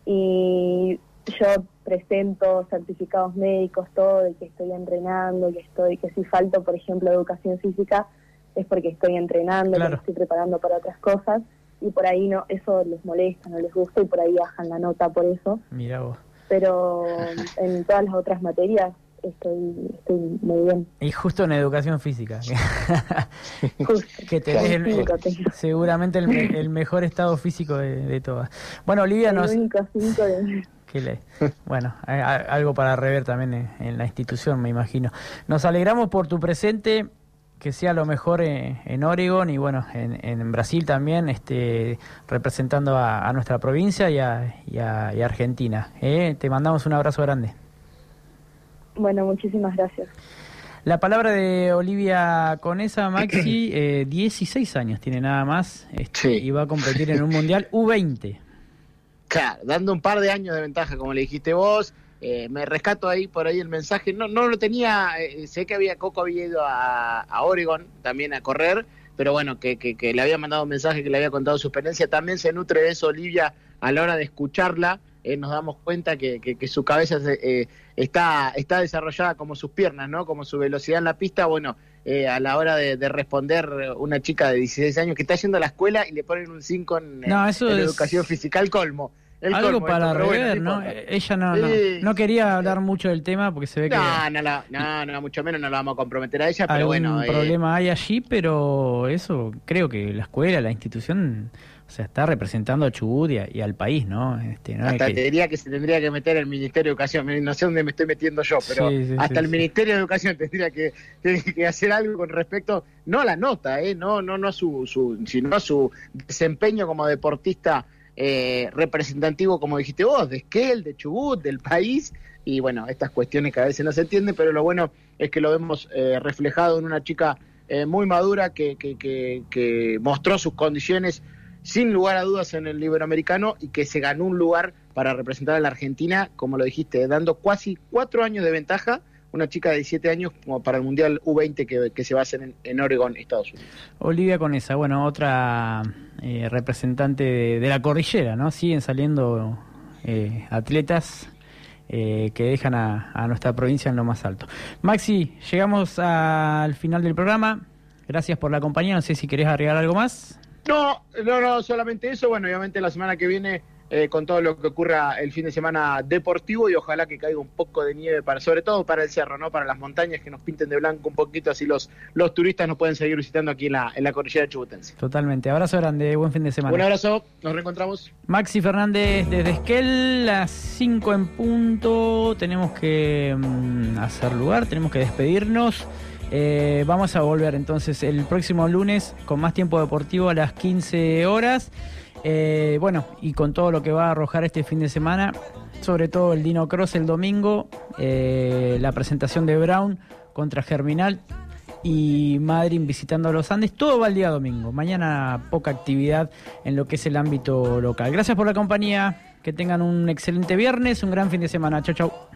y yo presento certificados médicos, todo, de que estoy entrenando, que si falto, por ejemplo, educación física, es porque estoy entrenando, Claro. que me estoy preparando para otras cosas, y por ahí no, eso les molesta, no les gusta, y por ahí bajan la nota por eso. Mirá vos. Pero en todas las otras materias estoy muy bien. Y justo en educación física. Justo. Que tenés seguramente el mejor estado físico de todas. Bueno, Olivia, el único 5 de... Bueno, algo para rever también en la institución, me imagino. Nos alegramos por tu presente, que sea lo mejor en Oregon y bueno, en Brasil también, representando a nuestra provincia y a Argentina. Te mandamos un abrazo grande. Bueno, muchísimas gracias. La palabra de Olivia Conesa, Maxi, 16 años tiene nada más, Sí. y va a competir en un Mundial U20. Claro, dando un par de años de ventaja, como le dijiste vos. Me rescato ahí por ahí el mensaje. No lo tenía, sé que Coco había ido a Oregon también a correr, pero bueno, que le había mandado un mensaje, que le había contado su experiencia. También se nutre de eso Olivia a la hora de escucharla. Nos damos cuenta que su cabeza está desarrollada como sus piernas, ¿no? Como su velocidad en la pista. Bueno, a la hora de responder, una chica de 16 años que está yendo a la escuela y le ponen un 5 en educación física, el colmo. Algo colmo, para pero rever, bueno, ¿no? Ella no quería hablar mucho del tema porque se ve que... No, mucho menos no la vamos a comprometer a ella, pero bueno... problema hay allí, pero eso creo que la escuela, la institución, o sea, está representando a Chubut y al país, ¿no? ¿no? Hasta te diría que se tendría que meter el Ministerio de Educación, no sé dónde me estoy metiendo yo, pero hasta el Ministerio de Educación tendría que hacer algo con respecto, no a la nota, no a sino a su desempeño como deportista representativo, como dijiste vos, de Esquel, de Chubut, del país, y bueno, estas cuestiones que a veces no se entienden, pero lo bueno es que lo vemos reflejado en una chica muy madura que mostró sus condiciones sin lugar a dudas en el Iberoamericano y que se ganó un lugar para representar a la Argentina, como lo dijiste, dando casi 4 años de ventaja, una chica de 17 años como para el Mundial U20 que se va a hacer en Oregon, Estados Unidos. Olivia Conesa, bueno, otra representante de la cordillera, ¿no? Siguen saliendo atletas que dejan a nuestra provincia en lo más alto. Maxi, llegamos al final del programa. Gracias por la compañía. No sé si querés agregar algo más. No, solamente eso. Bueno, obviamente la semana que viene con todo lo que ocurra el fin de semana deportivo y ojalá que caiga un poco de nieve, sobre todo para el cerro, ¿no? Para las montañas, que nos pinten de blanco un poquito, así los turistas nos pueden seguir visitando aquí en la cordillera chubutense. Totalmente. Abrazo grande, buen fin de semana. Un abrazo, nos reencontramos. Maxi Fernández desde Esquel, las 5 en punto. Tenemos que hacer lugar, tenemos que despedirnos. Vamos a volver entonces el próximo lunes con más tiempo deportivo a las 15 horas. Bueno, y con todo lo que va a arrojar este fin de semana, sobre todo el Dino Cross el domingo, la presentación de Brown contra Germinal y Madryn visitando los Andes, todo va el día domingo. Mañana poca actividad en lo que es el ámbito local. Gracias por la compañía, que tengan un excelente viernes, un gran fin de semana. Chau, chau.